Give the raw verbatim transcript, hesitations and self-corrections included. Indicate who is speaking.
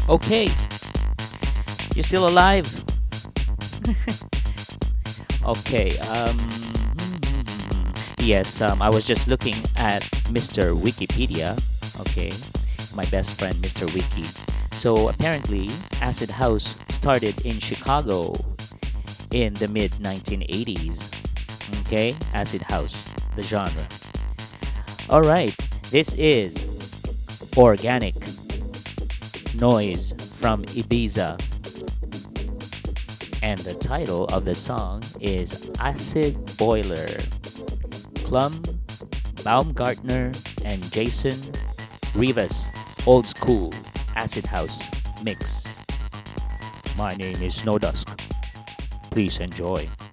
Speaker 1: Okay, you're still alive? Okay, um, yes, um, I was just looking at mister Wikipedia. Okay, my best friend, mister Wiki. So apparently, Acid House started in Chicago in the mid nineteen eighties. Okay, Acid House, the genre. All right, this is Organic Noise from Ibiza, and the title of the song is Acid Boiler. Plum, Baumgartner, and Jason Rivas, old school Acid House mix. My name is Snow Dusk. Please enjoy.